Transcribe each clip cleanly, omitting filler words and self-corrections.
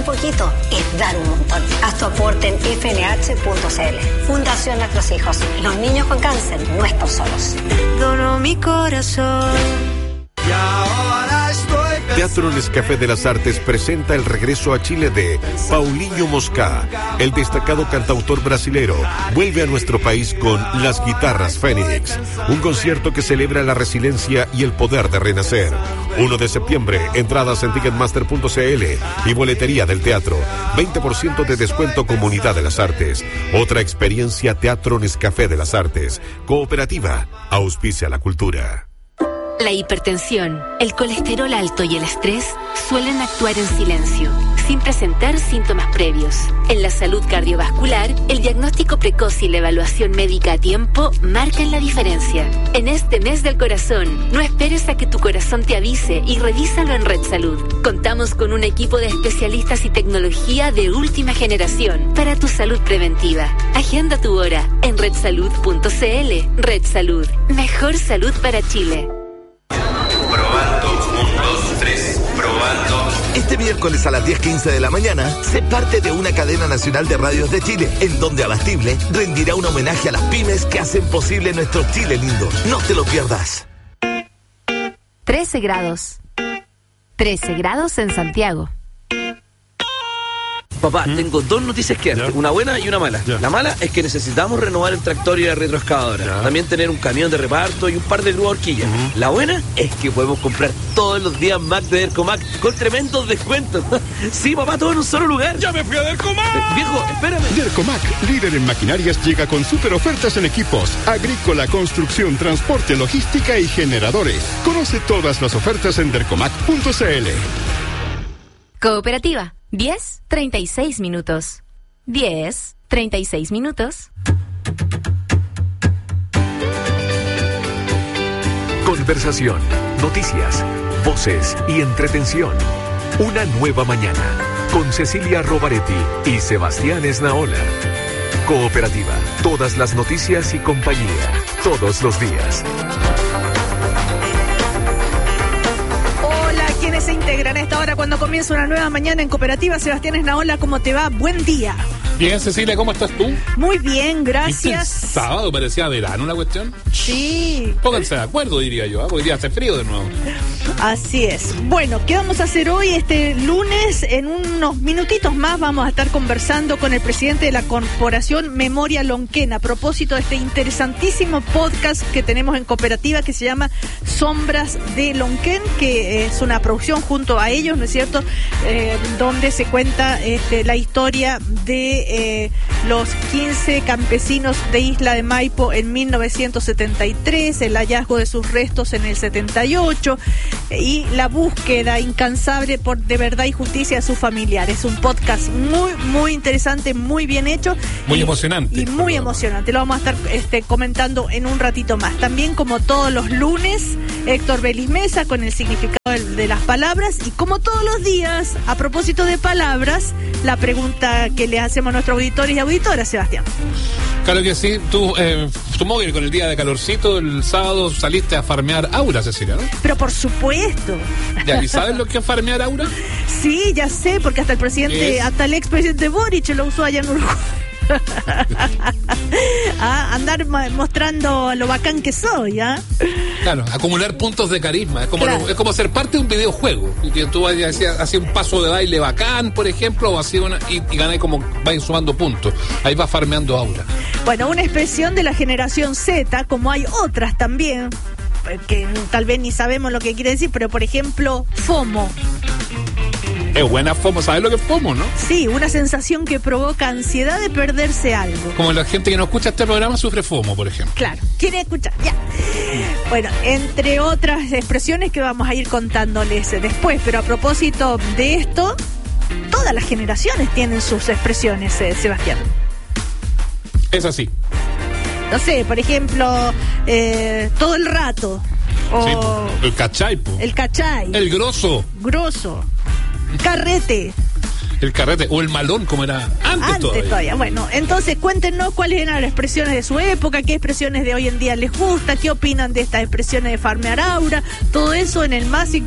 poquito es dar un montón. Haz tu aporte en fnh.cl. Fundación Nuestros Hijos. Los niños con cáncer no están solos. Dono mi corazón. Y ahora estoy Teatro Nescafé de las Artes presenta el regreso a Chile de Paulinho Moscá. El destacado cantautor brasilero vuelve a nuestro país con Las Guitarras Fénix, un concierto que celebra la resiliencia y el poder de renacer. 1 de septiembre, entradas en Ticketmaster.cl y boletería del teatro. 20% de descuento Comunidad de las Artes. Otra experiencia Teatro Nescafé de las Artes. Cooperativa, auspicia la cultura. La hipertensión, el colesterol alto y el estrés suelen actuar en silencio, sin presentar síntomas previos. En la salud cardiovascular, el diagnóstico precoz y la evaluación médica a tiempo marcan la diferencia. En este mes del corazón, no esperes a que tu corazón te avise y revísalo en Red Salud. Contamos con un equipo de especialistas y tecnología de última generación para tu salud preventiva. Agenda tu hora en redsalud.cl. Red Salud, mejor salud para Chile. Probando, 1, 2, 3, probando. Este miércoles a las 10:15 de la mañana, sé parte de una cadena nacional de radios de Chile, en donde Abastible rendirá un homenaje a las pymes que hacen posible nuestro Chile lindo. No te lo pierdas. 13 grados. 13 grados en Santiago. Papá, tengo dos noticias que darte, una buena y una mala. La mala es que necesitamos renovar el tractor y la retroexcavadora. También tener un camión de reparto y un par de grúas horquillas. La buena es que podemos comprar todos los días Mac de Dercomac con tremendos descuentos. Sí, papá, todo en un solo lugar. ¡Ya me fui a Dercomac! Viejo, espérame. Dercomac, líder en maquinarias, llega con super ofertas en equipos, agrícola, construcción, transporte, logística y generadores. Conoce todas las ofertas en dercomac.cl. Cooperativa. 10:36 minutos. 10:36 minutos. Conversación, noticias, voces y entretención. Una nueva mañana con Cecilia Rovaretti y Sebastián Esnaola. Cooperativa, todas las noticias y compañía, todos los días. Se integran a esta hora cuando comienza una nueva mañana en Cooperativa. Sebastián Esnaola, ¿cómo te va? Buen día. Bien, Cecilia, ¿cómo estás tú? Muy bien, gracias. Sábado parecía verano la cuestión. Sí. Pónganse de acuerdo, diría yo, porque hoy día hace frío de nuevo. Así es. Bueno, ¿qué vamos a hacer hoy? Este lunes, en unos minutitos más, vamos a estar conversando con el presidente de la Corporación Memoria Lonquén a propósito de este interesantísimo podcast que tenemos en Cooperativa que se llama Sombras de Lonquén, que es una producción junto a ellos, ¿no es cierto? Donde se cuenta la historia de los 15 campesinos de Isla de Maipo en 1973, el hallazgo de sus restos en el 78 y la búsqueda incansable por de verdad y justicia de sus familiares. Un podcast muy, muy interesante, muy bien hecho. Muy emocionante. Y muy emocionante. Lo vamos a estar comentando en un ratito más. También, como todos los lunes, Héctor Belis Mesa con el significado de las palabras. Y como todos los días, a propósito de palabras, la pregunta que le hacemos a nuestros auditores y auditoras, Sebastián. Claro que sí. Tú, supongo que con el día de calorcito, el sábado saliste a farmear aura, Cecilia, ¿no? Pero por supuesto. ¿Ya? ¿Y sabes lo que es farmear aura? Sí, ya sé, porque hasta el presidente, hasta el expresidente Boric lo usó allá en Uruguay. Andar mostrando lo bacán que soy, ¿ah? Claro, acumular puntos de carisma. Es como, es como ser parte de un videojuego. Y que tú hacías un paso de baile bacán, por ejemplo, o así y ganas como vas sumando puntos. Ahí vas farmeando aura. Bueno, una expresión de la generación Z, como hay otras también, que tal vez ni sabemos lo que quiere decir, pero por ejemplo, FOMO. Es buena FOMO, ¿sabes lo que es FOMO, no? Sí, una sensación que provoca ansiedad de perderse algo. Como la gente que no escucha este programa sufre FOMO, por ejemplo. Claro, quiere escuchar, ya. Bueno, entre otras expresiones que vamos a ir contándoles después, pero a propósito de esto, todas las generaciones tienen sus expresiones, Sebastián. Es así. No sé, por ejemplo, todo el rato. O sí, el cachai, po. El cachai. El grosso. Grosso. Carrete. El carrete, o el malón, como era antes todavía. Bueno, entonces cuéntenos cuáles eran las expresiones de su época, qué expresiones de hoy en día les gusta, qué opinan de estas expresiones de farmear aura, todo eso en el más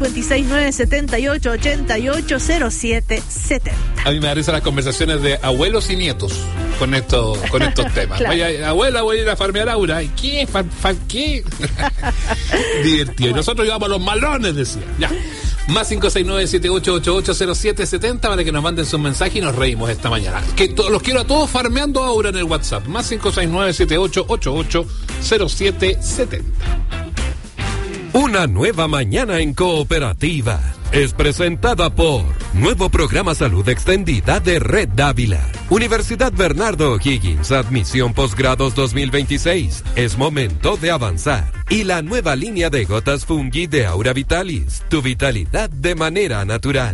56978880770. A mí me da risa las conversaciones de abuelos y nietos con estos temas. Claro. Oye, abuela, voy a ir a farmear aura. ¿Y qué? ¿Qué? Divertido. Y nosotros íbamos a los malones, decía. Ya. Más 56978880770 para que nos manden sus mensajes y nos reímos esta mañana. Que los quiero a todos farmeando ahora en el WhatsApp. Más 56978880770. Una nueva mañana en Cooperativa es presentada por Nuevo Programa Salud Extendida de Red Dávila. Universidad Bernardo O'Higgins, admisión posgrados 2026. Es momento de avanzar. Y la nueva línea de gotas Fungi de Aura Vitalis. Tu vitalidad de manera natural.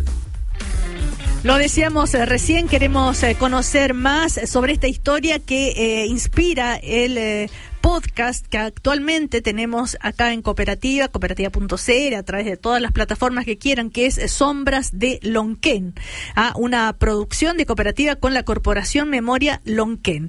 Lo decíamos recién, queremos conocer más sobre esta historia que inspira el podcast que actualmente tenemos acá en Cooperativa, cooperativa.cl, a través de todas las plataformas que quieran, que es Sombras de Lonquén, una producción de Cooperativa con la Corporación Memoria Lonquén.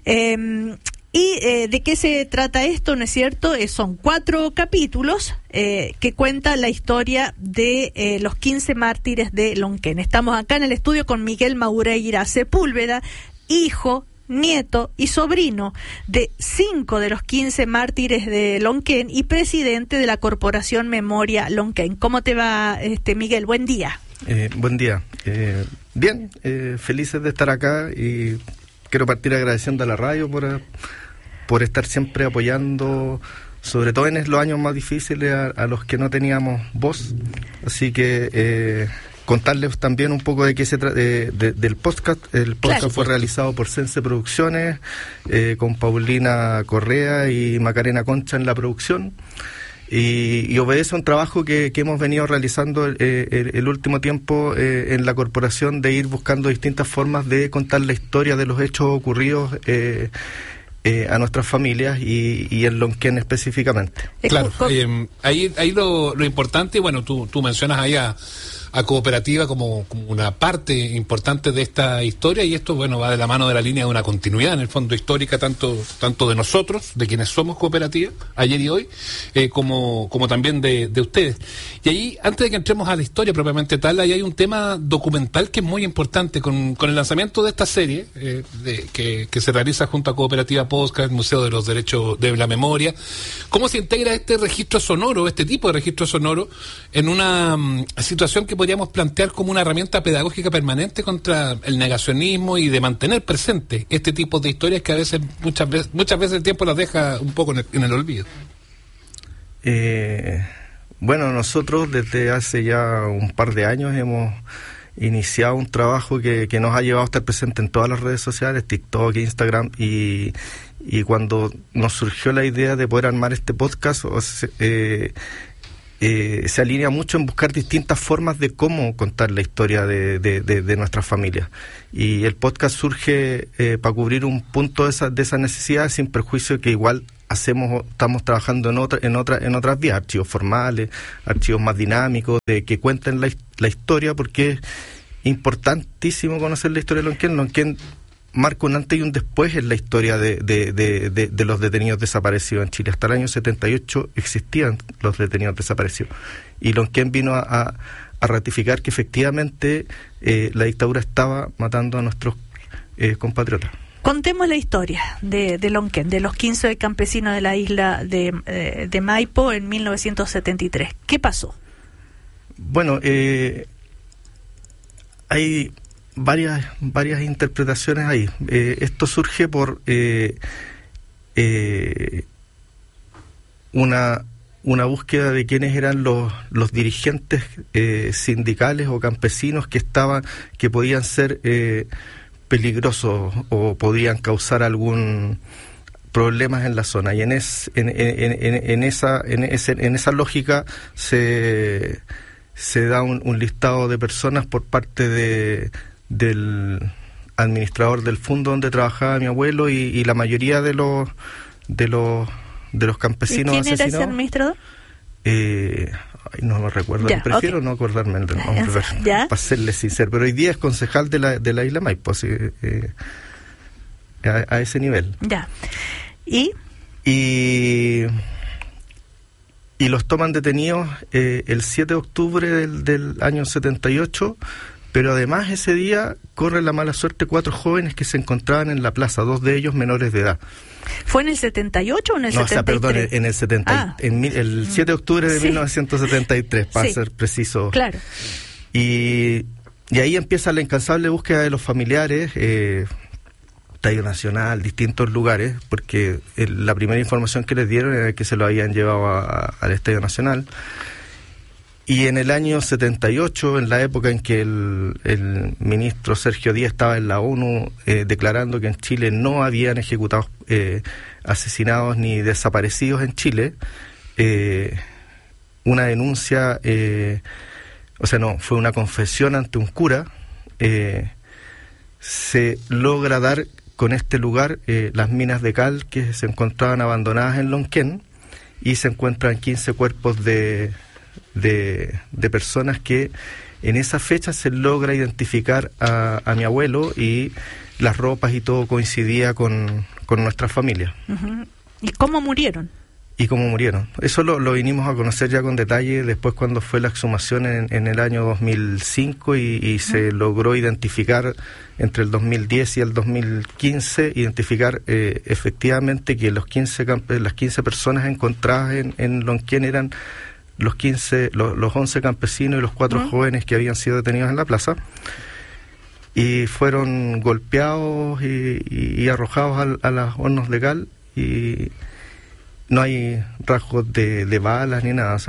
¿Y de qué se trata esto? ¿No es cierto? Son 4 capítulos que cuentan la historia de los 15 mártires de Lonquén. Estamos acá en el estudio con Miguel Maureira Sepúlveda, hijo, nieto y sobrino de 5 de los 15 mártires de Lonquén y presidente de la Corporación Memoria Lonquén. ¿Cómo te va, Miguel? Buen día. Buen día. Bien, felices de estar acá y quiero partir agradeciendo a la radio por estar siempre apoyando, sobre todo en los años más difíciles, a los que no teníamos voz. Así que contarles también un poco de qué se trata del podcast. El podcast claro, fue realizado por Sense Producciones, con Paulina Correa y Macarena Concha en la producción. Y obedece a un trabajo que hemos venido realizando el último tiempo en la corporación, de ir buscando distintas formas de contar la historia de los hechos ocurridos a nuestras familias y en Lonquén específicamente. Claro, ahí lo importante, bueno, tú mencionas ahí a Cooperativa como una parte importante de esta historia, y esto, bueno, va de la mano de la línea de una continuidad, en el fondo, histórica, tanto de nosotros, de quienes somos Cooperativa, ayer y hoy, como también de ustedes. Y ahí, antes de que entremos a la historia propiamente tal, ahí hay un tema documental que es muy importante, con el lanzamiento de esta serie, que se realiza junto a Cooperativa Podcast, el Museo de los Derechos de la Memoria. ¿Cómo se integra este registro sonoro, este tipo de registro sonoro, en una situación que podríamos plantear como una herramienta pedagógica permanente contra el negacionismo y de mantener presente este tipo de historias que a veces, muchas veces el tiempo las deja un poco en el olvido? Bueno, nosotros desde hace ya un par de años hemos iniciado un trabajo que nos ha llevado a estar presente en todas las redes sociales, TikTok, Instagram, y cuando nos surgió la idea de poder armar este podcast, se alinea mucho en buscar distintas formas de cómo contar la historia de nuestras familias, y el podcast surge para cubrir un punto de esa necesidad, sin perjuicio que igual estamos trabajando en otras vías, archivos formales, archivos más dinámicos, de que cuenten la historia, porque es importantísimo conocer la historia de Lonquén. Lonquén marca un antes y un después en la historia de los detenidos desaparecidos en Chile. Hasta el año 78 existían los detenidos desaparecidos, y Lonquén vino a ratificar que efectivamente la dictadura estaba matando a nuestros compatriotas. Contemos la historia de Lonquén, de los 15 campesinos de la isla de Maipo en 1973. ¿Qué pasó? Bueno, hay varias interpretaciones ahí. Esto surge por una búsqueda de quiénes eran los dirigentes sindicales o campesinos que podían ser peligrosos o podían causar algún problemas en la zona, y en esa lógica se da un listado de personas por parte del administrador del fondo donde trabajaba mi abuelo, y la mayoría de los campesinos asesinados. ¿Quién era ese administrador? no me recuerdo, prefiero no acordarme del nombre para serle sincero, pero hoy día es concejal de la isla Maipo, así, a ese nivel. Ya. Y los toman detenidos el 7 de octubre del año 78, pero además ese día corre la mala suerte 4 jóvenes que se encontraban en la plaza, 2 de ellos menores de edad. ¿Fue en el 78 o en el 73? Perdón, en el 70, el 7 de octubre de 1973, para ser preciso. Claro. Y ahí empieza la incansable búsqueda de los familiares, Estadio Nacional, distintos lugares, porque la primera información que les dieron era que se lo habían llevado al Estadio Nacional. Y en el año 78, en la época en que el ministro Sergio Díaz estaba en la ONU declarando que en Chile no habían ejecutados, asesinados ni desaparecidos en Chile, una denuncia, fue una confesión ante un cura, se logra dar con este lugar las minas de cal que se encontraban abandonadas en Lonquén, y se encuentran 15 cuerpos de personas que en esa fecha se logra identificar a mi abuelo, y las ropas y todo coincidía con nuestra familia. Uh-huh. ¿Y cómo murieron? Eso lo vinimos a conocer ya con detalle después, cuando fue la exhumación en el año 2005 y se logró identificar entre el 2010 y el 2015, identificar efectivamente que las 15 personas encontradas en Lonquén eran los 11 campesinos y los 4 jóvenes que habían sido detenidos en la plaza, y fueron golpeados y arrojados a los hornos de cal, y no hay rasgos de balas ni nada,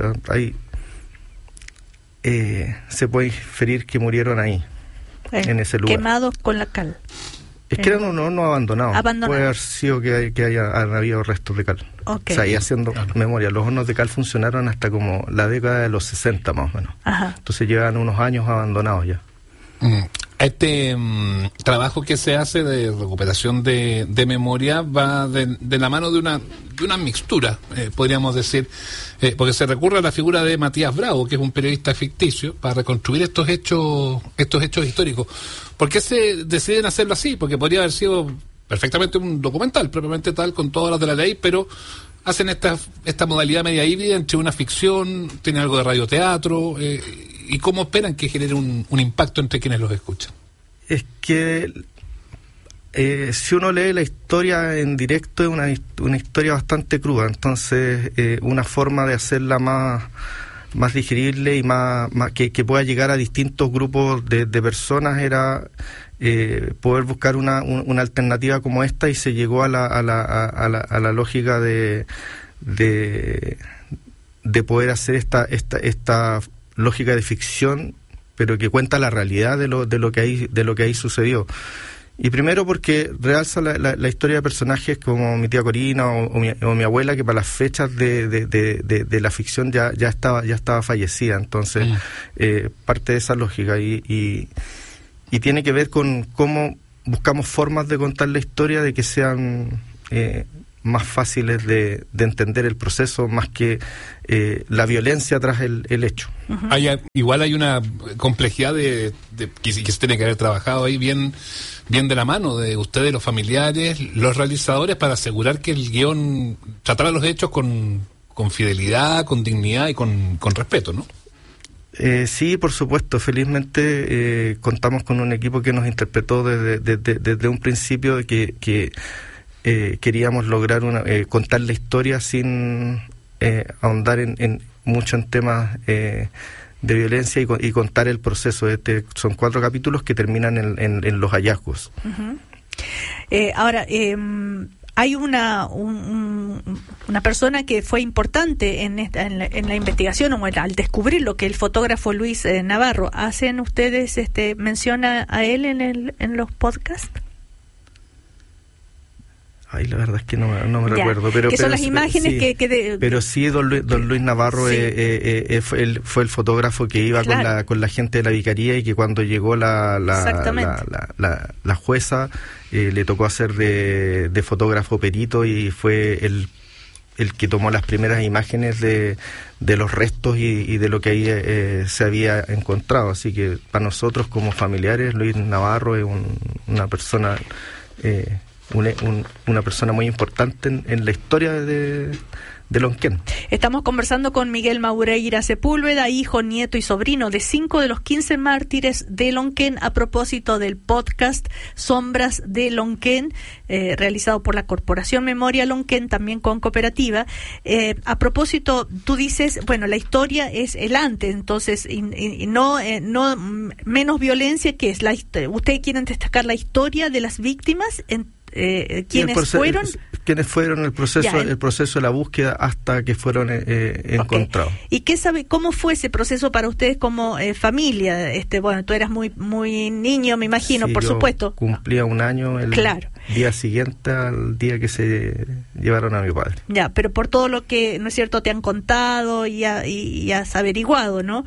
se puede inferir que murieron ahí, en ese lugar. Quemados con la cal. Es que eran unos hornos abandonados. Puede haber sido que hayan habido restos de cal. Okay. Y haciendo memoria, los hornos de cal funcionaron hasta como la década de los 60 más o menos. Ajá. Entonces llevan unos años abandonados ya. Este trabajo que se hace de recuperación de memoria va de la mano de una mixtura, podríamos decir, porque se recurre a la figura de Matías Bravo, que es un periodista ficticio, para reconstruir estos hechos históricos. ¿Por qué se deciden hacerlo así? Porque podría haber sido perfectamente un documental, propiamente tal, con todas las de la ley, pero hacen esta modalidad media híbrida entre una ficción, tiene algo de radioteatro, ¿y cómo esperan que genere un impacto entre quienes los escuchan? Es que si uno lee la historia en directo, es una historia bastante cruda, entonces una forma de hacerla más digerible y más que pueda llegar a distintos grupos de personas era poder buscar una alternativa como esta, y se llegó a la lógica de poder hacer esta lógica de ficción, pero que cuenta la realidad de lo que ahí sucedió. Y primero porque realza la historia de personajes como mi tía Corina o mi abuela, que para las fechas de la ficción ya estaba fallecida. Entonces, parte de esa lógica y tiene que ver con cómo buscamos formas de contar la historia de que sean más fáciles de entender el proceso, más que la violencia tras el hecho. Uh-huh. Igual hay una complejidad que se tiene que haber trabajado ahí bien de la mano de ustedes, los familiares, los realizadores, para asegurar que el guión tratara los hechos con fidelidad, con dignidad y con respeto, ¿no? Sí, por supuesto. Felizmente contamos con un equipo que nos interpretó desde un principio de que queríamos lograr contar la historia sin ahondar mucho en temas de violencia y contar el proceso. Son 4 capítulos que terminan en los hallazgos. Uh-huh. Ahora, hay una persona que fue importante en la investigación, o al descubrir lo que el fotógrafo Luis Navarro. ¿Hacen ustedes mención a él en los podcasts? Ay, la verdad es que no me recuerdo. Pero son las imágenes sí, pero sí, don Luis Navarro sí. Fue el fotógrafo que iba con la gente de la vicaría, y que cuando llegó la jueza le tocó hacer de fotógrafo perito, y fue el que tomó las primeras imágenes de los restos y de lo que ahí se había encontrado. Así que para nosotros como familiares, Luis Navarro es una persona una persona muy importante en la historia de Lonquén. Estamos conversando con Miguel Maureira Sepúlveda, hijo, nieto y sobrino de 5 de los 15 mártires de Lonquén, a propósito del podcast Sombras de Lonquén, realizado por la Corporación Memoria Lonquén, también con Cooperativa. A propósito, tú dices, bueno, la historia es el antes, entonces, y no menos violencia, que es ustedes quieren destacar la historia de las víctimas, ¿quiénes fueron el proceso de la búsqueda hasta que fueron encontrados? ¿Y qué sabe cómo fue ese proceso para ustedes como familia? Bueno, tú eras muy muy niño, me imagino, sí, por supuesto. Cumplía un año el día siguiente al día que se llevaron a mi padre. Ya, pero por todo lo que, ¿no es cierto?, te han contado y has averiguado, ¿no?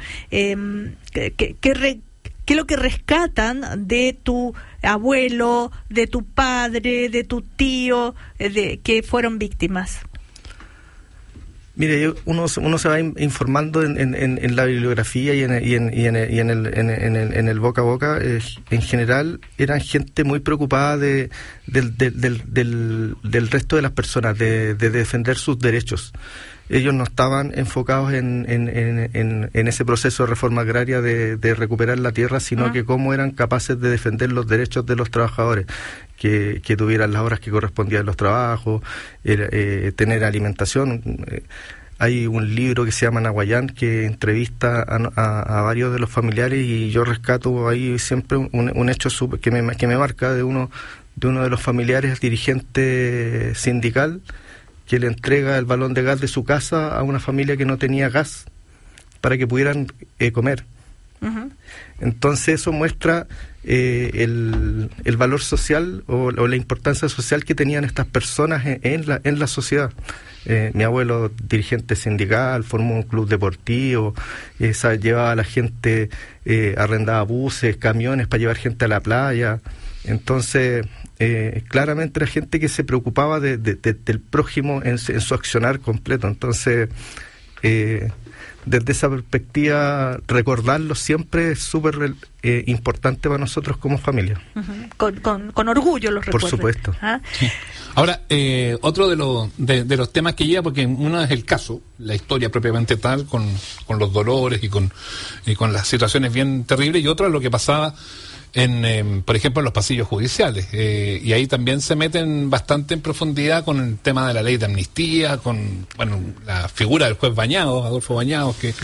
¿Qué es lo que rescatan de tu abuelo, de tu padre, de tu tío, que fueron víctimas? Mire, uno se va informando en la bibliografía y en el boca a boca. En general, eran gente muy preocupada del resto de las personas, de defender sus derechos. Ellos no estaban enfocados en ese proceso de reforma agraria de recuperar la tierra, sino que cómo eran capaces de defender los derechos de los trabajadores, que tuvieran las horas que correspondían a los trabajos, tener alimentación. Hay un libro que se llama Nahuayán, que entrevista a varios de los familiares, y yo rescato ahí siempre un hecho que me marca de uno de los familiares, dirigente sindical, que le entrega el balón de gas de su casa a una familia que no tenía gas para que pudieran comer. Uh-huh. Entonces eso muestra el valor social o la importancia social que tenían estas personas en la sociedad. Mi abuelo, dirigente sindical, formó un club deportivo, llevaba a la gente, arrendaba buses, camiones para llevar gente a la playa. Entonces, claramente era gente que se preocupaba del prójimo en su accionar completo. Entonces, desde esa perspectiva, recordarlo siempre es súper importante para nosotros como familia. Uh-huh. Con orgullo los recuerdo. Por supuesto. ¿Ah? Sí. Ahora, otro de los temas que lleva, porque uno es el caso, la historia propiamente tal, con los dolores y con las situaciones bien terribles, y otro es lo que pasaba por ejemplo, en los pasillos judiciales, y ahí también se meten bastante en profundidad con el tema de la ley de amnistía, con la figura del juez Bañados, Adolfo Bañados, que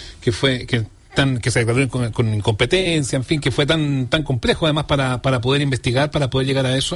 se declaró con incompetencia, en fin, que fue tan complejo además para poder investigar, para poder llegar a eso.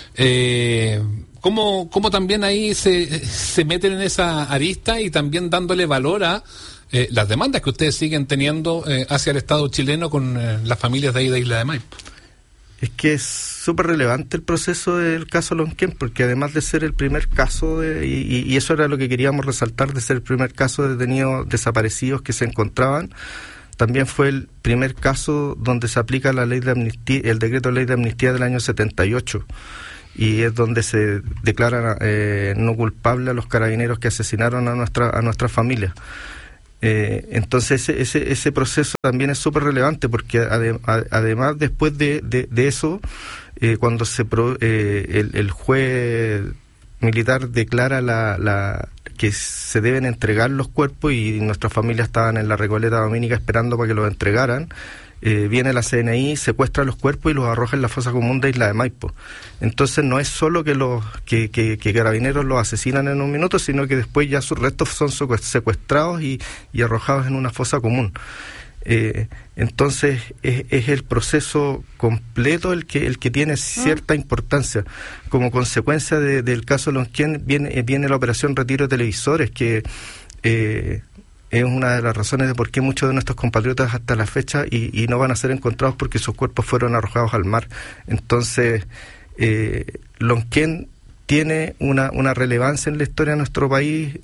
¿Cómo también ahí se meten en esa arista y también dándole valor a las demandas que ustedes siguen teniendo hacia el Estado chileno con las familias de ahí de Isla de Maipo? Es que es súper relevante el proceso del caso Lonquén, porque además de ser el primer caso, y eso era lo que queríamos resaltar, de ser el primer caso de detenidos desaparecidos que se encontraban, también fue el primer caso donde se aplica la ley de amnistía, el decreto de ley de amnistía del año 78, y es donde se declara no culpable a los carabineros que asesinaron a nuestra familia. Entonces ese proceso también es súper relevante, porque además después de eso, cuando el juez militar declara que se deben entregar los cuerpos, y nuestras familias estaban en la Recoleta Dominica esperando para que los entregaran, viene la CNI, secuestra los cuerpos y los arroja en la fosa común de Isla de Maipo. Entonces no es solo que carabineros los asesinan en un minuto, sino que después ya sus restos son secuestrados y arrojados en una fosa común. Entonces es el proceso completo el que tiene cierta importancia. Como consecuencia del caso Lonquén viene la operación Retiro de Televisores, que es una de las razones de por qué muchos de nuestros compatriotas hasta la fecha y no van a ser encontrados, porque sus cuerpos fueron arrojados al mar. Entonces Lonquén tiene una relevancia en la historia de nuestro país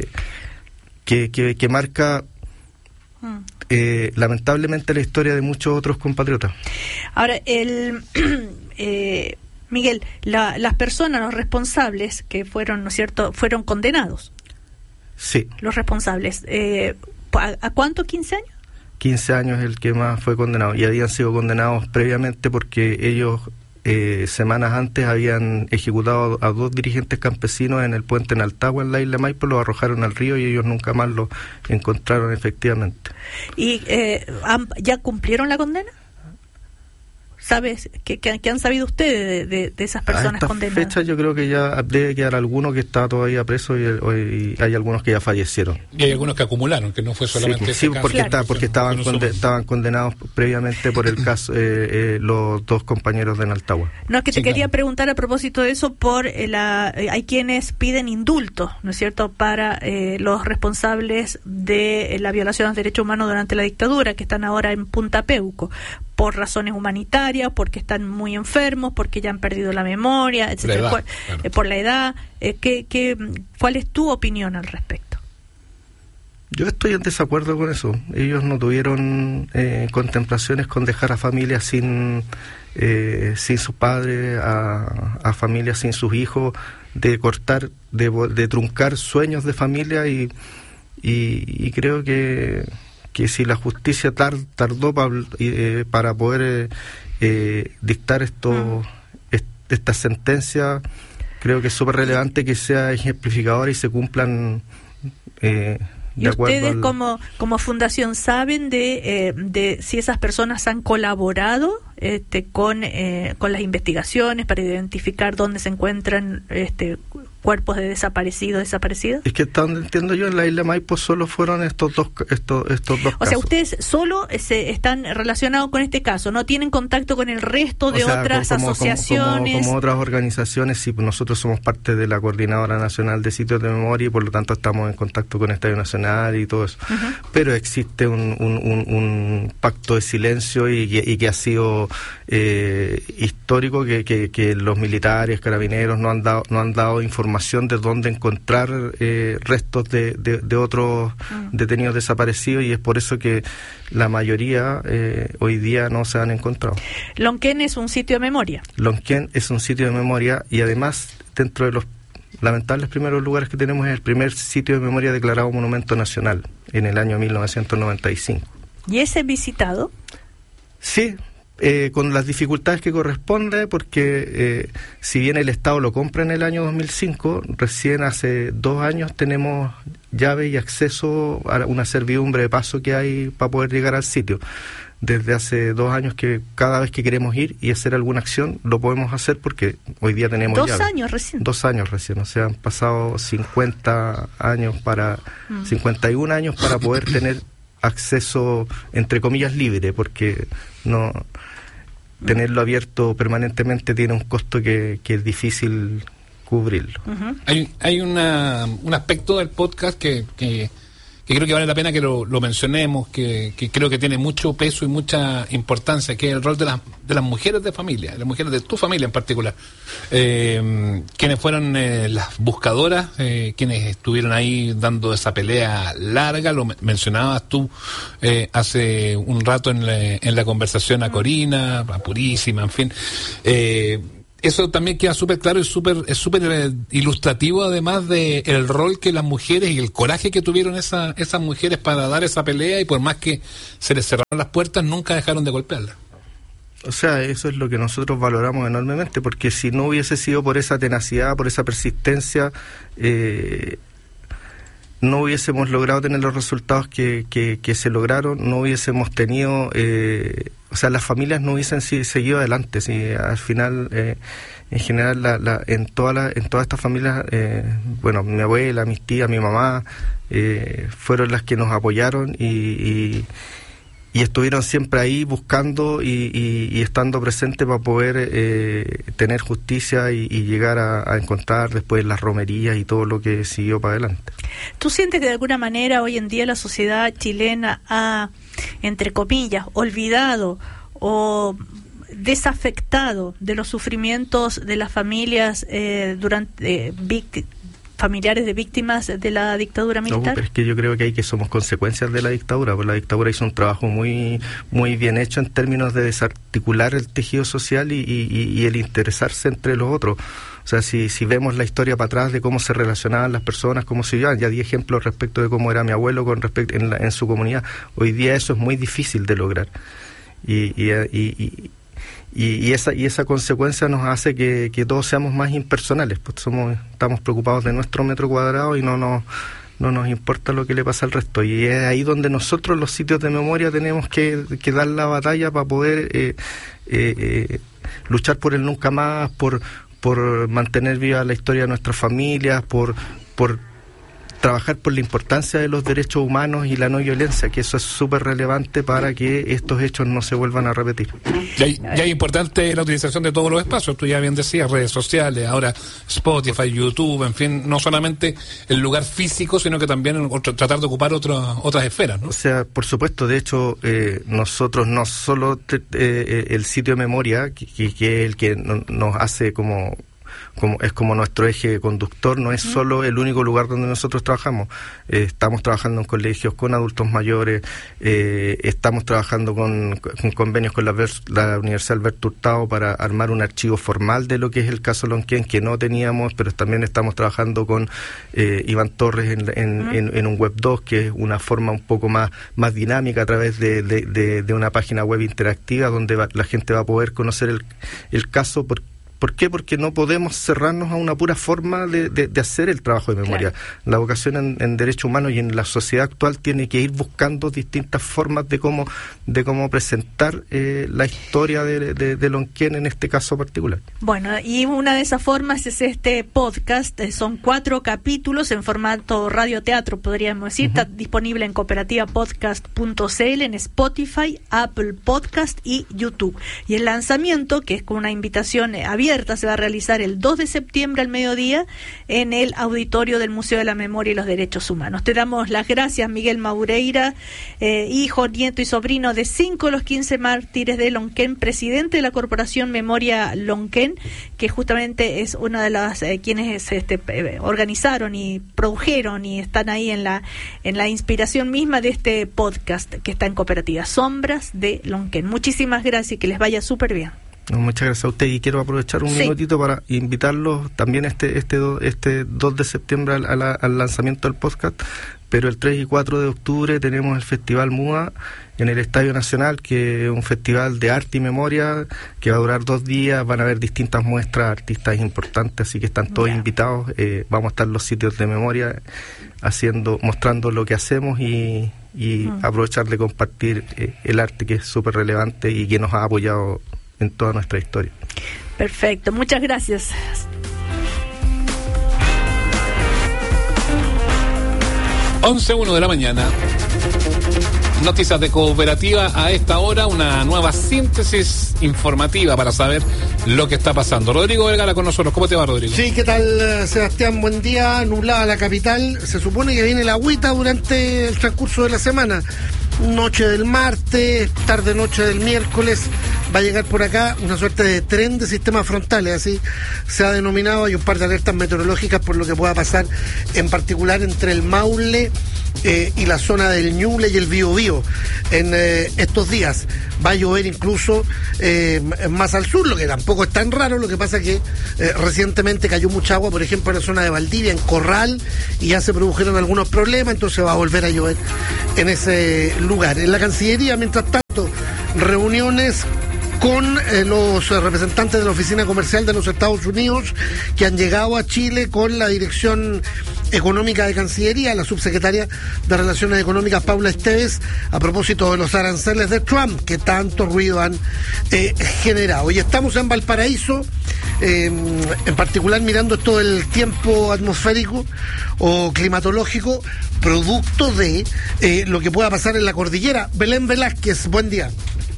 que marca lamentablemente la historia de muchos otros compatriotas. Ahora, Miguel, las personas, los responsables que fueron, ¿no es cierto?, fueron condenados. Sí. Los responsables. ¿A cuánto? ¿15 años? 15 años el que más fue condenado, y habían sido condenados previamente porque ellos semanas antes habían ejecutado a 2 dirigentes campesinos en el puente en Altagua, en la isla Maipo, los arrojaron al río y ellos nunca más los encontraron efectivamente. ¿Y ya cumplieron la condena? ¿Sabes? ¿Qué han sabido ustedes de esas personas condenadas? A esta fecha yo creo que ya debe quedar alguno que está todavía preso y hay algunos que ya fallecieron. Y hay algunos que acumularon, que no fue solamente sí, caso. porque estaban condenados previamente por el caso los 2 compañeros de Naltagua. No, es que te quería preguntar a propósito de eso, hay quienes piden indulto, ¿no es cierto?, para los responsables de la violación a los derechos humanos durante la dictadura, que están ahora en Punta Peuco, por razones humanitarias, porque están muy enfermos, porque ya han perdido la memoria, etcétera, por la edad. ¿Cuál es tu opinión al respecto? Yo estoy en desacuerdo con eso. Ellos no tuvieron contemplaciones con dejar a familias sin sus padres, a familias sin sus hijos, de cortar, de truncar sueños de familia, y creo que si la justicia tardó para poder dictar esta sentencia, creo que es súper relevante que sea ejemplificadora y se cumplan ¿Y ustedes como fundación saben de si esas personas han colaborado con las investigaciones para identificar dónde se encuentran cuerpos de desaparecidas? Es que hasta donde entiendo yo, en la isla Maipo solo fueron estos dos casos. O sea, ustedes solo están relacionados con este caso, no tienen contacto con el resto de otras asociaciones. Como otras organizaciones, sí, nosotros somos parte de la Coordinadora Nacional de Sitios de Memoria y por lo tanto estamos en contacto con Estadio Nacional y todo eso. Uh-huh. Pero existe un pacto de silencio y que ha sido histórico, que los militares, carabineros no han dado información de dónde encontrar restos de otros detenidos desaparecidos, y es por eso que la mayoría hoy día no se han encontrado. Lonquén es un sitio de memoria. Lonquén es un sitio de memoria, y además dentro de los lamentables primeros lugares que tenemos es el primer sitio de memoria declarado monumento nacional en el año 1995. ¿Y ese visitado? Sí. Con las dificultades que corresponde, porque si bien el Estado lo compra en el año 2005, recién hace 2 años tenemos llave y acceso a una servidumbre de paso que hay para poder llegar al sitio. Desde hace 2 años que cada vez que queremos ir y hacer alguna acción lo podemos hacer, porque hoy día tenemos llave. 2 años recién. 2 años recién, o sea, han pasado 51 años para poder tener acceso, entre comillas, libre, porque no tenerlo abierto permanentemente tiene un costo que es difícil cubrirlo. Uh-huh. Hay un aspecto del podcast que creo que vale la pena que lo mencionemos, que creo que tiene mucho peso y mucha importancia, que es el rol de las mujeres de familia, las mujeres de tu familia en particular, quienes fueron las buscadoras, quienes estuvieron ahí dando esa pelea larga. Lo mencionabas tú hace un rato en la conversación a Corina, a Purísima, en fin. Eso también queda súper claro y es súper ilustrativo, además de el rol que las mujeres y el coraje que tuvieron esas mujeres para dar esa pelea, y por más que se les cerraron las puertas, nunca dejaron de golpearla. O sea, eso es lo que nosotros valoramos enormemente, porque si no hubiese sido por esa tenacidad, por esa persistencia, no hubiésemos logrado tener los resultados que se lograron, no hubiésemos tenido, o sea, las familias no hubiesen seguido adelante. Si al final, en general, en todas estas familias, bueno, mi abuela, mis tías, mi mamá, fueron las que nos apoyaron y estuvieron siempre ahí buscando y estando presentes para poder tener justicia y llegar a encontrar después las romerías y todo lo que siguió para adelante. ¿Tú sientes que de alguna manera hoy en día la sociedad chilena ha, entre comillas, olvidado o desafectado de los sufrimientos de las familias familiares de víctimas de la dictadura militar? No, pero es que yo creo que somos consecuencias de la dictadura, porque la dictadura hizo un trabajo muy bien hecho en términos de desarticular el tejido social y el interesarse entre los otros. O sea, si vemos la historia para atrás de cómo se relacionaban las personas, cómo se vivían, ya di ejemplos respecto de cómo era mi abuelo con respecto en su comunidad. Hoy día eso es muy difícil de lograr. Y esa consecuencia nos hace que todos seamos más impersonales, pues estamos preocupados de nuestro metro cuadrado y no nos importa lo que le pasa al resto. Y es ahí donde nosotros, los sitios de memoria, tenemos que dar la batalla para poder luchar por el nunca más, por mantener viva la historia de nuestras familias, por trabajar por la importancia de los derechos humanos y la no violencia, que eso es súper relevante para que estos hechos no se vuelvan a repetir. Ya es importante la utilización de todos los espacios, tú ya bien decías, redes sociales, ahora Spotify, YouTube, en fin, no solamente el lugar físico, sino que también tratar de ocupar otras esferas, ¿no? O sea, por supuesto, de hecho, nosotros no solo el sitio de memoria, que es el que nos hace como nuestro eje conductor, no es solo el único lugar donde nosotros trabajamos. Estamos trabajando en colegios con adultos mayores, estamos trabajando con convenios con la Universidad Alberto Hurtado para armar un archivo formal de lo que es el caso Lonquén, que no teníamos, pero también estamos trabajando con Iván Torres en un Web 2, que es una forma un poco más dinámica a través de una página web interactiva donde la gente va a poder conocer el caso. ¿Por qué? Porque no podemos cerrarnos a una pura forma de hacer el trabajo de memoria. Claro. La vocación en derechos humanos y en la sociedad actual tiene que ir buscando distintas formas de cómo presentar la historia de Lonquén en este caso particular. Bueno, y una de esas formas es este podcast. Son 4 capítulos en formato radioteatro, podríamos decir. Está disponible en cooperativapodcast.cl, en Spotify, Apple Podcast y YouTube. Y el lanzamiento, que es con una invitación abierta, se va a realizar el 2 de septiembre al mediodía en el auditorio del Museo de la Memoria y los Derechos Humanos. Te damos las gracias, Miguel Maureira, hijo, nieto y sobrino de 5 de los 15 mártires de Lonquén, presidente de la Corporación Memoria Lonquén, que justamente es una de las quienes organizaron y produjeron y están ahí en la inspiración misma de este podcast que está en Cooperativa Sombras de Lonquén. Muchísimas gracias y que les vaya súper bien. No, muchas gracias a usted, y quiero aprovechar un minutito para invitarlos también este 2 de septiembre al lanzamiento del podcast, pero el 3 y 4 de octubre tenemos el Festival MUA en el Estadio Nacional, que es un festival de arte y memoria que va a durar 2 días. Van a haber distintas muestras, artistas importantes, así que están todos invitados. Vamos a estar en los sitios de memoria mostrando lo que hacemos y aprovechar de compartir el arte, que es súper relevante y que nos ha apoyado en toda nuestra historia. Perfecto, muchas gracias. 11:01 de la mañana. Noticias de Cooperativa a esta hora, una nueva síntesis informativa para saber lo que está pasando. Rodrigo Vergara con nosotros. ¿Cómo te va, Rodrigo? Sí, ¿qué tal, Sebastián? Buen día. Nublada la capital. Se supone que viene la agüita durante el transcurso de la semana. Noche del martes, tarde-noche del miércoles, va a llegar por acá una suerte de tren de sistemas frontales, así se ha denominado. Hay un par de alertas meteorológicas por lo que pueda pasar, en particular entre el Maule y la zona del Ñuble y el Biobío en estos días. Va a llover incluso más al sur, lo que tampoco es tan raro. Lo que pasa que recientemente cayó mucha agua, por ejemplo, en la zona de Valdivia, en Corral, y ya se produjeron algunos problemas, entonces va a volver a llover en ese lugar. En la Cancillería, mientras tanto, reuniones con los representantes de la Oficina Comercial de los Estados Unidos, que han llegado a Chile con la Dirección Económica de Cancillería, la subsecretaria de Relaciones Económicas Paula Esteves, a propósito de los aranceles de Trump, que tanto ruido han generado. Y estamos en Valparaíso, en particular mirando esto del tiempo atmosférico o climatológico, producto de lo que pueda pasar en la cordillera. Belén Velázquez, buen día.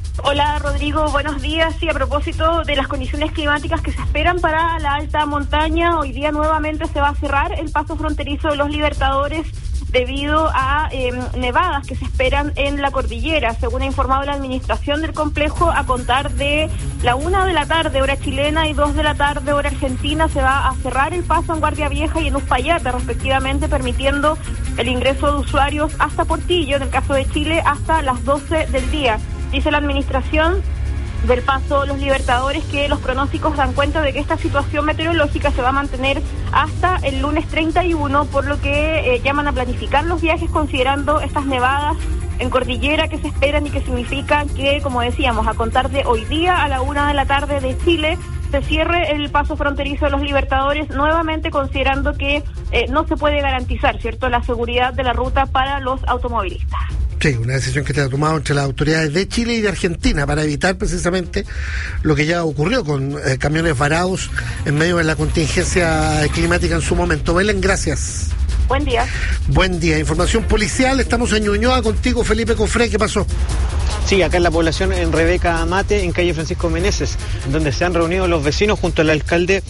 Hola Rodrigo, buenos días. Sí, a propósito de las condiciones climáticas que se esperan para la alta montaña, hoy día nuevamente se va a cerrar el paso fronterizo de los Libertadores debido a nevadas que se esperan en la cordillera. Según ha informado la administración del complejo, a contar de la 1 de la tarde, hora chilena, y 2 de la tarde, hora argentina, se va a cerrar el paso en Guardia Vieja y en Uspallata, respectivamente, permitiendo el ingreso de usuarios hasta Portillo, en el caso de Chile, hasta las 12 del día. Dice la administración del paso Los Libertadores que los pronósticos dan cuenta de que esta situación meteorológica se va a mantener hasta el lunes 31, por lo que llaman a planificar los viajes considerando estas nevadas en cordillera que se esperan y que significan que, como decíamos, a contar de hoy día a la 1 de la tarde de Chile se cierre el paso fronterizo de Los Libertadores, nuevamente considerando que no se puede garantizar, ¿cierto?, la seguridad de la ruta para los automovilistas. Sí, una decisión que se ha tomado entre las autoridades de Chile y de Argentina para evitar precisamente lo que ya ocurrió con camiones varados en medio de la contingencia climática en su momento. Belén, gracias. Buen día. Buen día. Información policial. Estamos en Ñuñoa contigo, Felipe Cofré. ¿Qué pasó? Sí, acá en la población, en Rebeca Amate, en calle Francisco Meneses, donde se han reunido los vecinos junto al alcalde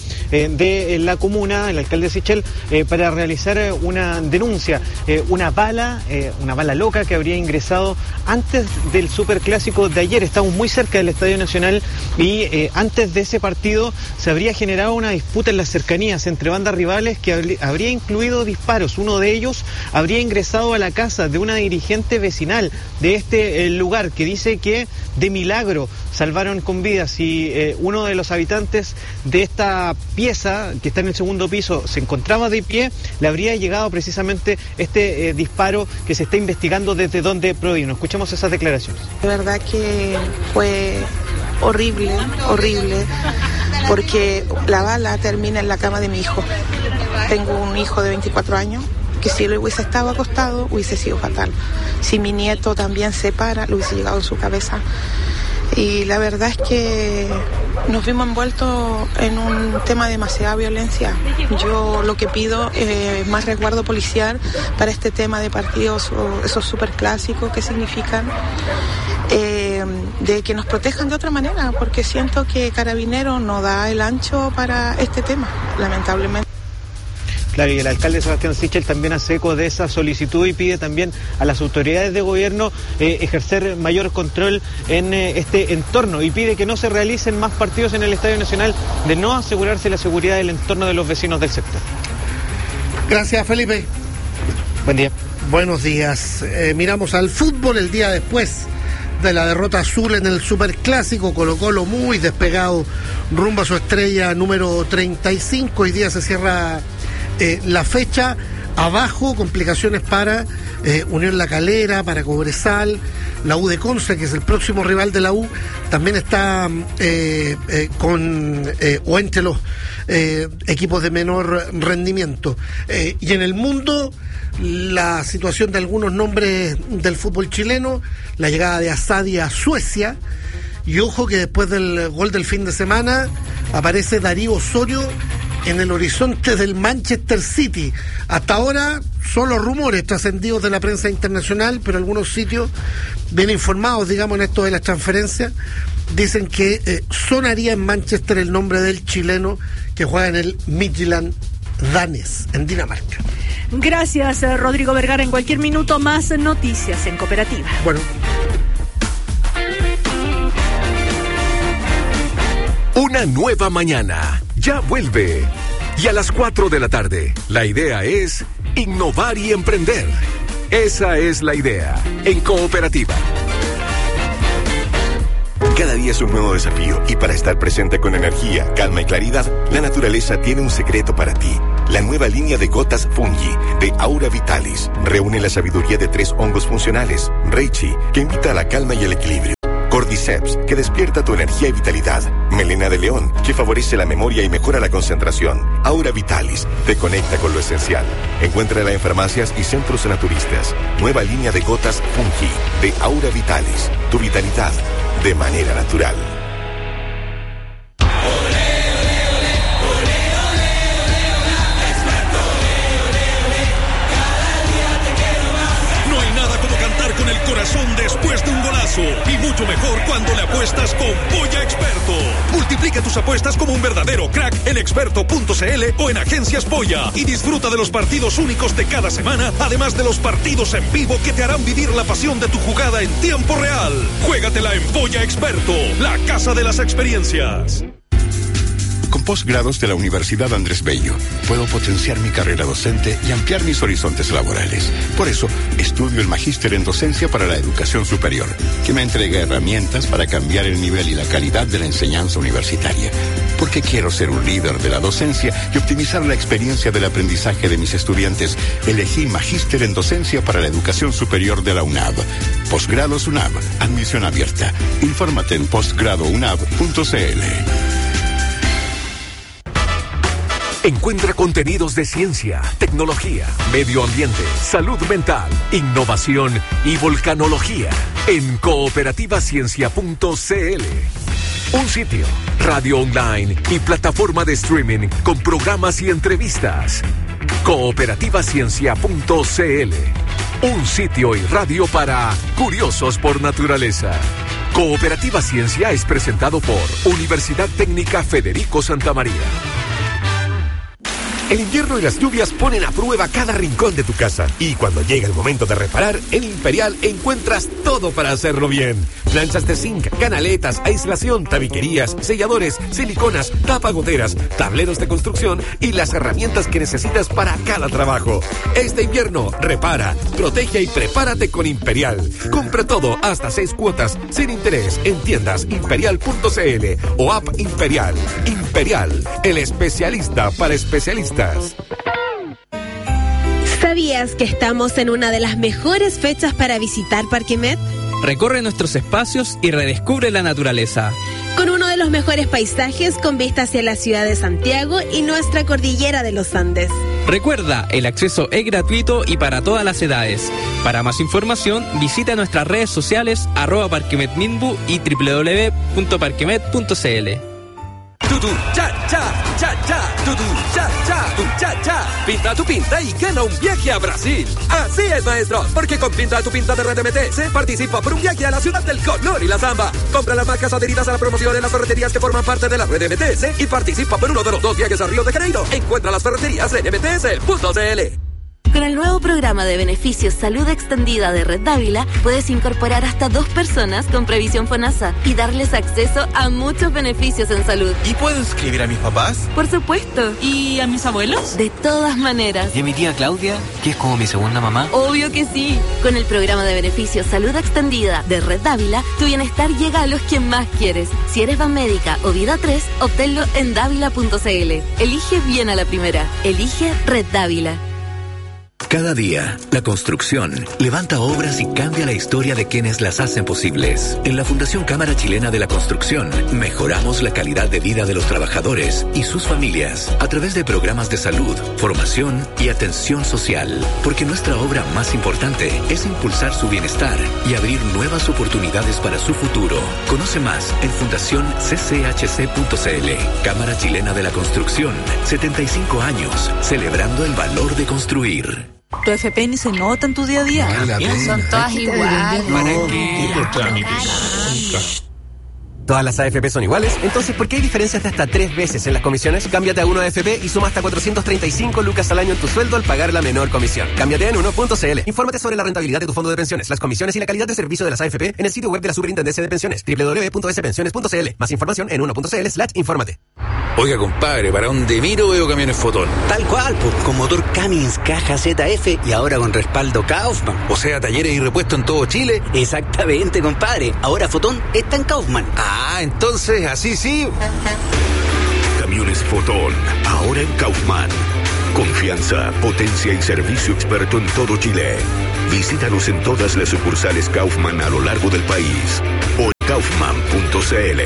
de la comuna, el alcalde Sichel, para realizar una denuncia, una bala loca que habría ingresado antes del superclásico de ayer. Estamos muy cerca del Estadio Nacional y antes de ese partido se habría generado una disputa en las cercanías entre bandas rivales que habría incluido disparos. Uno de ellos habría ingresado a la casa de una dirigente vecinal de este lugar, que dice que de milagro salvaron con vida. Si uno de los habitantes de esta pieza, que está en el segundo piso, se encontraba de pie, le habría llegado precisamente este disparo que se está investigando desde dónde provino. Escuchemos esas declaraciones. De verdad que fue horrible, porque la bala termina en la cama de mi hijo. Tengo un hijo de 24 años, que si él hubiese estado acostado, hubiese sido fatal. Si mi nieto también se para, le hubiese llegado en su cabeza. Y la verdad es que nos vimos envueltos en un tema de demasiada violencia. Yo lo que pido es más resguardo policial para este tema de partidos, o esos superclásicos que significan, de que nos protejan de otra manera, porque siento que Carabineros no da el ancho para este tema, lamentablemente. Claro, y el alcalde Sebastián Sichel también hace eco de esa solicitud y pide también a las autoridades de gobierno ejercer mayor control en este entorno, y pide que no se realicen más partidos en el Estadio Nacional de no asegurarse la seguridad del entorno de los vecinos del sector. Gracias, Felipe. Buen día. Buenos días. Miramos al fútbol el día después de la derrota azul en el Superclásico. Colo-Colo muy despegado rumbo a su estrella número 35. Hoy día se cierra la fecha. Abajo, complicaciones para Unión La Calera, para Cobresal, la U de Conce, que es el próximo rival de la U, también está o entre los equipos de menor rendimiento. Y en el mundo, la situación de algunos nombres del fútbol chileno, la llegada de Asadi a Suecia, y ojo que después del gol del fin de semana aparece Darío Osorio en el horizonte del Manchester City. Hasta ahora solo rumores trascendidos de la prensa internacional, pero algunos sitios bien informados, digamos, en esto de las transferencias, dicen que sonaría en Manchester el nombre del chileno que juega en el Midtjylland danés, en Dinamarca. Gracias, Rodrigo Vergara. En cualquier minuto más noticias en Cooperativa. Bueno. Una nueva mañana ya vuelve. Y a las 4 de la tarde, la idea es innovar y emprender. Esa es la idea en Cooperativa. Cada día es un nuevo desafío, y para estar presente con energía, calma y claridad, la naturaleza tiene un secreto para ti. La nueva línea de gotas Fungi de Aura Vitalis reúne la sabiduría de 3 hongos funcionales. Reishi, que invita a la calma y el equilibrio. Cordyceps, que despierta tu energía y vitalidad. Melena de león, que favorece la memoria y mejora la concentración. Aura Vitalis, te conecta con lo esencial. Encuéntrala en farmacias y centros naturistas. Nueva línea de gotas Fungi de Aura Vitalis. Tu vitalidad de manera natural. No hay nada como cantar con el corazón después de un golazo. golazo. Y mucho mejor cuando le apuestas con Polla Experto. Multiplica tus apuestas como un verdadero crack en experto.cl o en Agencias Polla. Y disfruta de los partidos únicos de cada semana, además de los partidos en vivo que te harán vivir la pasión de tu jugada en tiempo real. Juégatela en Polla Experto, la casa de las experiencias. Con posgrados de la Universidad Andrés Bello, puedo potenciar mi carrera docente y ampliar mis horizontes laborales. Por eso, estudio el Magíster en Docencia para la Educación Superior, que me entrega herramientas para cambiar el nivel y la calidad de la enseñanza universitaria. Porque quiero ser un líder de la docencia y optimizar la experiencia del aprendizaje de mis estudiantes, elegí Magíster en Docencia para la Educación Superior de la UNAV. Posgrados UNAV, admisión abierta. Infórmate en postgradounab.cl. Encuentra contenidos de ciencia, tecnología, medio ambiente, salud mental, innovación y volcanología en cooperativaciencia.cl. Un sitio, radio online y plataforma de streaming con programas y entrevistas. Cooperativaciencia.cl. Un sitio y radio para curiosos por naturaleza. Cooperativa Ciencia es presentado por Universidad Técnica Federico Santa María. El invierno y las lluvias ponen a prueba cada rincón de tu casa. Y cuando llega el momento de reparar, en Imperial encuentras todo para hacerlo bien. Planchas de zinc, canaletas, aislación, tabiquerías, selladores, siliconas, tapagoteras, tableros de construcción y las herramientas que necesitas para cada trabajo. Este invierno, repara, protege y prepárate con Imperial. Compra todo hasta 6 cuotas sin interés en tiendas imperial.cl o app Imperial. Imperial, el especialista para especialistas. ¿Sabías que estamos en una de las mejores fechas para visitar Parque Met? Recorre nuestros espacios y redescubre la naturaleza. Con uno de los mejores paisajes con vista hacia la ciudad de Santiago y nuestra cordillera de los Andes. Recuerda, el acceso es gratuito y para todas las edades. Para más información, visita nuestras redes sociales @parquemetminbu y www.parquemet.cl. Tutu, cha, cha, cha, cha, tutu, cha, cha, tu, cha, cha. Pinta tu pinta y gana un viaje a Brasil. Así es, maestros, porque con Pinta tu pinta de RDMT se participa por un viaje a la ciudad del color y la samba. Compra las marcas adheridas a la promoción en las ferreterías que forman parte de la red MTS y participa por uno de los 2 viajes a Río de Janeiro. Encuentra las ferreterías en mts.cl. Con el nuevo programa de beneficios Salud Extendida de Red Dávila, puedes incorporar hasta 2 personas con previsión FONASA y darles acceso a muchos beneficios en salud. ¿Y puedo inscribir a mis papás? Por supuesto. ¿Y a mis abuelos? De todas maneras. ¿Y a mi tía Claudia, que es como mi segunda mamá? Obvio que sí. Con el programa de beneficios Salud Extendida de Red Dávila, tu bienestar llega a los que más quieres. Si eres Banmédica o Vida 3, obténlo en dávila.cl. Elige bien a la primera. Elige Red Dávila. Cada día, la construcción levanta obras y cambia la historia de quienes las hacen posibles. En la Fundación Cámara Chilena de la Construcción, mejoramos la calidad de vida de los trabajadores y sus familias a través de programas de salud, formación y atención social. Porque nuestra obra más importante es impulsar su bienestar y abrir nuevas oportunidades para su futuro. Conoce más en fundacioncchc.cl. Cámara Chilena de la Construcción, 75 años, celebrando el valor de construir. Tu FP ni se nota en tu día a día. Son todas iguales. ¿Para qué? ¿Todas las AFP son iguales? Entonces, ¿por qué hay diferencias de hasta 3 veces en las comisiones? Cámbiate a Uno AFP y suma hasta 435 lucas al año en tu sueldo al pagar la menor comisión. Cámbiate en uno.cl. Infórmate sobre la rentabilidad de tu fondo de pensiones, las comisiones y la calidad de servicio de las AFP en el sitio web de la Superintendencia de Pensiones, www.spensiones.cl. Más información en uno.cl/infórmate. Oiga, compadre, ¿para dónde miro veo camiones Fotón? Tal cual, pues, con motor Cummins, caja ZF y ahora con respaldo Kaufman. O sea, talleres y repuestos en todo Chile. Exactamente, compadre. Ahora Fotón está en Kaufman. Ah, entonces, así sí. Camiones Fotón, ahora en Kaufman. Confianza, potencia y servicio experto en todo Chile. Visítanos en todas las sucursales Kaufman a lo largo del país o en kaufman.cl.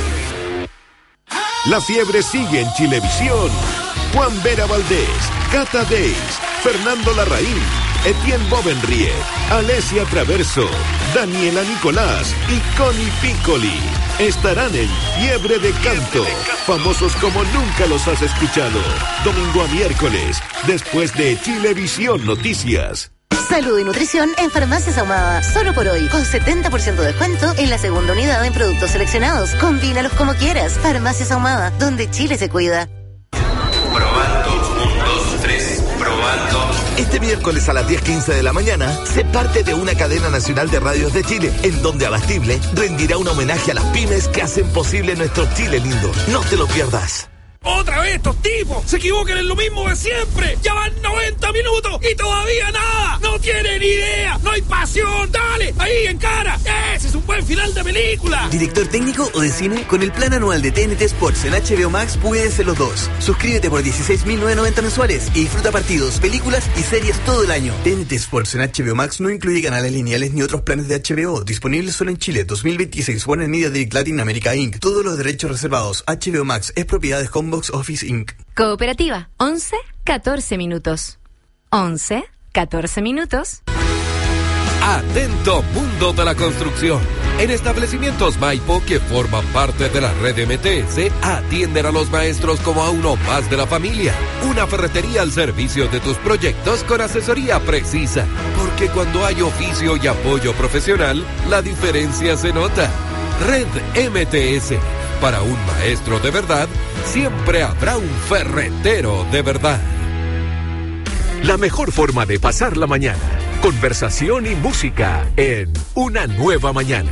La fiebre sigue en Chilevisión. Juan Vera Valdés, Cata Deis, Fernando Larraín, Etienne Bovenrie, Alesia Traverso, Daniela Nicolás y Connie Piccoli estarán en Fiebre de Canto, famosos como nunca los has escuchado. Domingo a miércoles, después de Chilevisión Noticias. Salud y nutrición en Farmacias Ahumada. Solo por hoy, con 70% de descuento en la segunda unidad en productos seleccionados. Combínalos como quieras. Farmacias Ahumada, donde Chile se cuida. Probando, 1, 2, 3, probando. Este miércoles a las 10:15 de la mañana, sé parte de una cadena nacional de radios de Chile, en donde Abastible rendirá un homenaje a las pymes que hacen posible nuestro Chile lindo. No te lo pierdas. ¡Otra vez estos tipos! ¡Se equivocan en lo mismo de siempre! ¡Ya van 90 minutos y todavía nada! ¡No tienen idea! ¡No hay pasión! ¡Dale! ¡Ahí, en cara! ¡Ese es un buen final de película! ¿Director técnico o de cine? Con el plan anual de TNT Sports en HBO Max puedes ser los dos. Suscríbete por 16.990 mensuales y disfruta partidos, películas y series todo el año. TNT Sports en HBO Max no incluye canales lineales ni otros planes de HBO. Disponible solo en Chile. 2026. Warner Media Direct Latin America Inc. Todos los derechos reservados. HBO Max es propiedad de Combox Office Inc. Cooperativa, 11-14 minutos. 11-14 minutos. Atento mundo de la construcción. En establecimientos Maipo que forman parte de la red MTS, atienden a los maestros como a uno más de la familia. Una ferretería al servicio de tus proyectos con asesoría precisa. Porque cuando hay oficio y apoyo profesional, la diferencia se nota. Red MTS. Para un maestro de verdad, siempre habrá un ferretero de verdad. La mejor forma de pasar la mañana. Conversación y música en Una Nueva Mañana.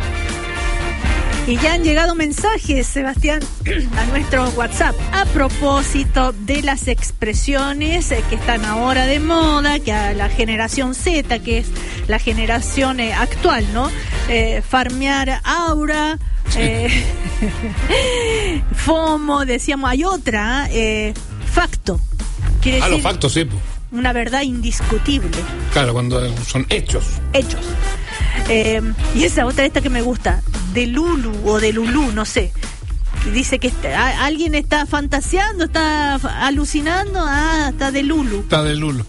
Y ya han llegado mensajes, Sebastián, a nuestro WhatsApp a propósito de las expresiones que están ahora de moda, que a la generación Z, que es la generación actual, ¿no? Farmear aura, FOMO, decíamos, hay otra, facto. Quiere decir, los factos, sí. Una verdad indiscutible. Claro, cuando son hechos. Hechos. Y esa otra, esta que me gusta, de Lulu o de Lulú, no sé. Dice que alguien está fantaseando, está alucinando. Está de Lulu. Está de Lulu.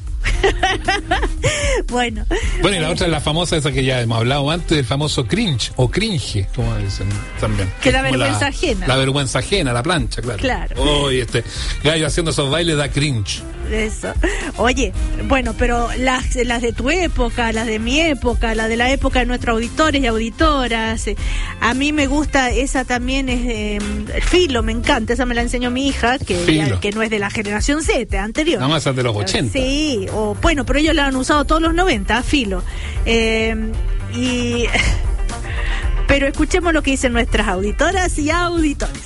Bueno, y la otra es la famosa, esa que ya hemos hablado antes, el famoso cringe o cringe, como dicen también. Que la vergüenza ajena. La vergüenza ajena, la plancha, claro. Claro. Este gallo haciendo esos bailes da cringe. Eso. Oye, bueno, pero las de tu época, las de mi época, las de la época de nuestros auditores y auditoras, a mí me gusta esa también, es Filo, me encanta, esa me la enseñó mi hija, que no es de la generación Z, anterior. Nada más es de los 80. Sí, bueno, pero ellos la han usado todos los 90, Filo. Pero escuchemos lo que dicen nuestras auditoras y auditores.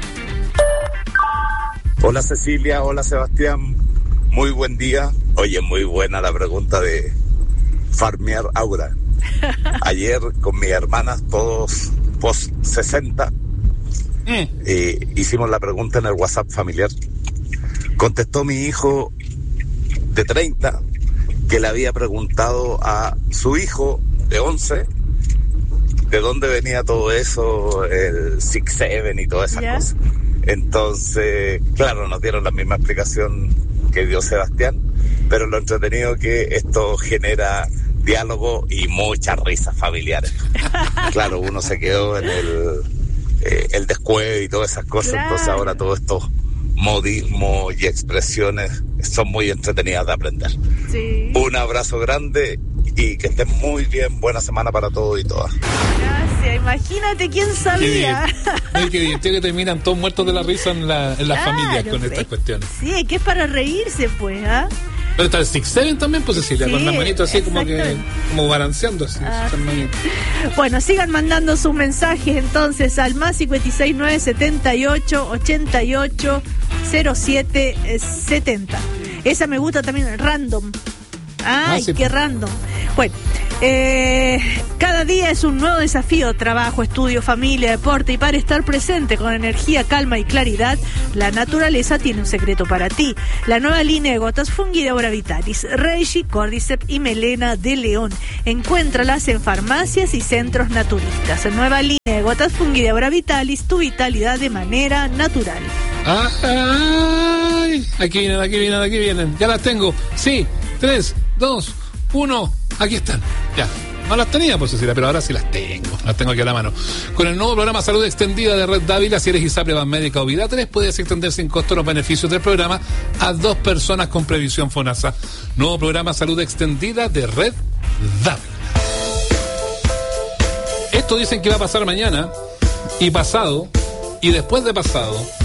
Hola Cecilia, hola Sebastián. Muy buen día. Oye, muy buena la pregunta de farmear aura. Ayer con mis hermanas, todos post 60, hicimos la pregunta en el WhatsApp familiar. Contestó mi hijo de 30 que le había preguntado a su hijo de 11 de dónde venía todo eso, el 6-7 y todas esas cosas. Entonces, claro, nos dieron la misma explicación que dio Sebastián, pero lo entretenido que esto genera diálogo y muchas risas familiares. Claro, uno se quedó en el descueve y todas esas cosas, claro. Entonces ahora todos estos modismos y expresiones son muy entretenidas de aprender. Sí. Un abrazo grande y que estén muy bien. Buena semana para todos y todas. Gracias, imagínate quién sabía. Qué divertido que terminan todos muertos de la risa en las familias con estas cuestiones. Sí, que es para reírse, pues, ¿ah? Pero está el 6-7 también, pues Cecilia, con las manitos así como balanceando así. Bueno, sigan mandando sus mensajes entonces al más 569 78 88 07 70. Esa me gusta también, random. Ay, sí, qué random. Bueno, cada día es un nuevo desafío, trabajo, estudio, familia, deporte, y para estar presente con energía, calma y claridad, la naturaleza tiene un secreto para ti. La nueva línea de gotas Fungi de Aura Vitalis, Reishi, Cordyceps y Melena de León. Encuéntralas en farmacias y centros naturistas. Nueva línea de gotas Fungi de Aura Vitalis, tu vitalidad de manera natural. Ay, aquí vienen. Ya las tengo. Sí, 3, 2, 1. Aquí están. Ya. No las tenía, pues Cecilia, pero ahora sí las tengo. Las tengo aquí a la mano. Con el nuevo programa Salud Extendida de Red Dávila, si eres ISAPRE, Banmédica o Vida 3, puedes extender sin costo los beneficios del programa a 2 personas con previsión FONASA. Nuevo programa Salud Extendida de Red Dávila. Esto dicen que va a pasar mañana y pasado y después de pasado.